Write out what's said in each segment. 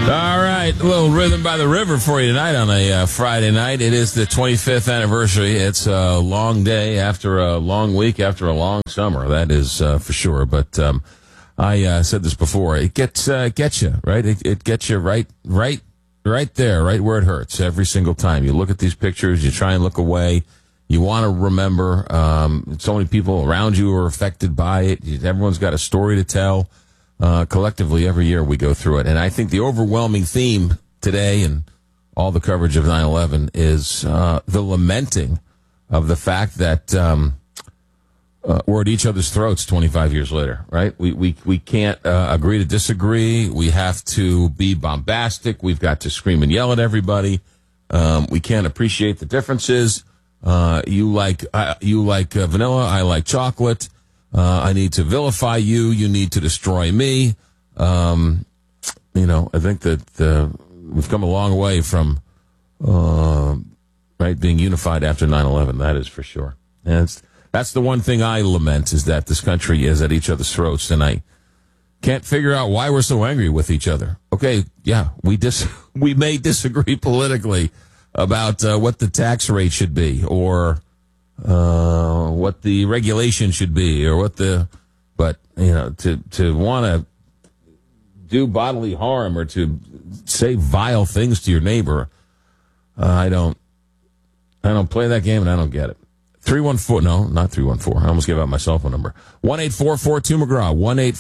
All right, a little Rhythm by the River for you tonight on a Friday night. It is the 25th anniversary. It's a long day after a long week, after a long summer. That is for sure. But I said this before. It gets you right. It gets you right there, right where it hurts every single time. You look at these pictures, you try and look away. You want to remember. So many people around you are affected by it. Everyone's got a story to tell. Collectively, every year we go through it. And I think the overwhelming theme today and all the coverage of 9/11 is the lamenting of the fact that we're at each other's throats 25 years later, right? We can't agree to disagree. We have to be bombastic. We've got to scream and yell at everybody. We can't appreciate the differences. You like vanilla, I like chocolate. I need to vilify you. You need to destroy me. I think that we've come a long way from being unified after 9/11. That is for sure. And that's the one thing I lament, is that this country is at each other's throats, and I can't figure out why we're so angry with each other. Okay, yeah, we may disagree politically about what the tax rate should be, or what the regulation should be, or but to want to do bodily harm or to say vile things to your neighbor, I don't play that game, and I don't get it. 314, no, not 314. I almost gave out my cell phone number. 1-844-2-McGraw,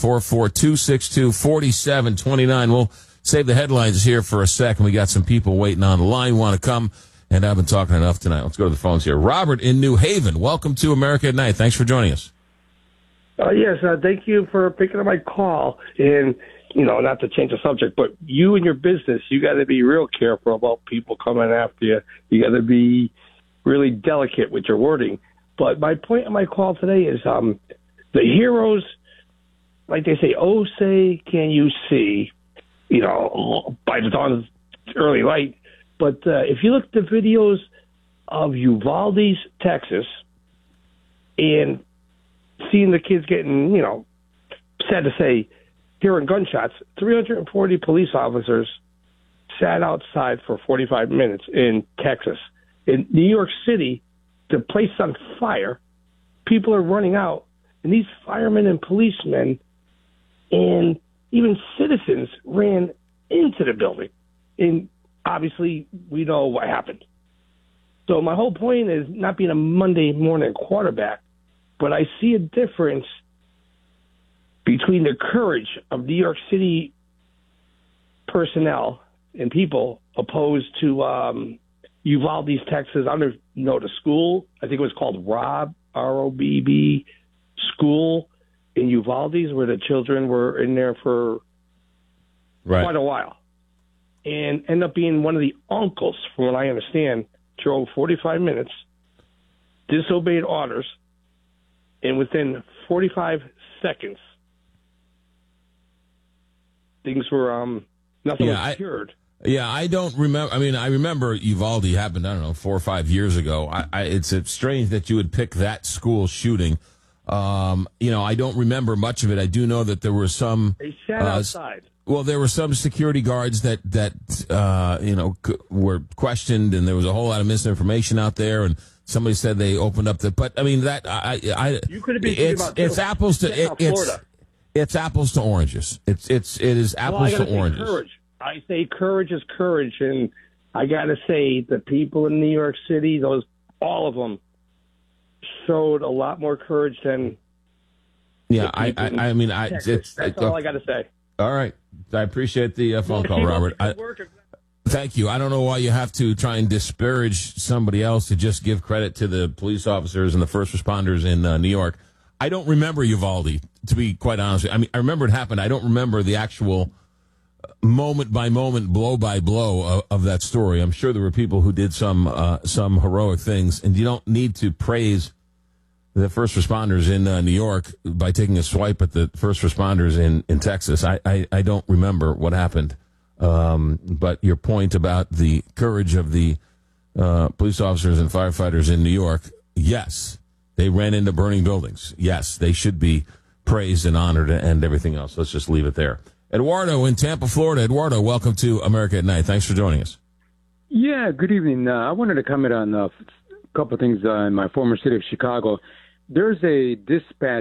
1-844-262-4729. We'll save the headlines here for a second. We got some people waiting on the line, want to come. And I've been talking enough tonight. Let's go to the phones here. Robert in New Haven, welcome to America at Night. Thanks for joining us. Yes, thank you for picking up my call. And, not to change the subject, but you and your business, you got to be real careful about people coming after you. You got to be really delicate with your wording. But my point of my call today is the heroes, like they say, oh, say, can you see, by the dawn of early light. But if you look at the videos of Uvalde, Texas, and seeing the kids getting, sad to say, hearing gunshots, 340 police officers sat outside for 45 minutes in Texas. In New York City, the place is on fire. People are running out. And these firemen and policemen and even citizens ran into the building. And obviously, we know what happened. So my whole point is not being a Monday morning quarterback, but I see a difference between the courage of New York City personnel and people opposed to Uvalde, Texas. I don't know the school. I think it was called ROBB school in Uvalde, where the children were in there for quite a while. And end up being one of the uncles, from what I understand, drove 45 minutes, disobeyed orders, and within 45 seconds, things were, nothing was cured. I don't remember. I mean, I remember Uvalde happened, 4 or 5 years ago. It's strange that you would pick that school shooting. I don't remember much of it. I do know that there were some. They sat outside. Well, there were some security guards that were questioned, and there was a whole lot of misinformation out there. And somebody said they opened up but I mean that you could have been it's apples to Florida. It's apples to oranges. It is apples to oranges. Courage. I say courage is courage, and I got to say the people in New York City, all of them, showed a lot more courage than. Yeah, that's all I got to say. All right. I appreciate the phone call, Robert. Thank you. I don't know why you have to try and disparage somebody else to just give credit to the police officers and the first responders in New York. I don't remember Uvalde, to be quite honest. I mean, I remember it happened. I don't remember the actual moment by moment, blow by blow of that story. I'm sure there were people who did some heroic things, and you don't need to praise the first responders in New York by taking a swipe at the first responders in Texas. I don't remember what happened. But your point about the courage of the police officers and firefighters in New York, yes, they ran into burning buildings. Yes, they should be praised and honored and everything else. Let's just leave it there. Eduardo in Tampa, Florida. Eduardo, welcome to America at Night. Thanks for joining us. Yeah, good evening. I wanted to comment on a couple of things in my former city of Chicago. There's a dispatch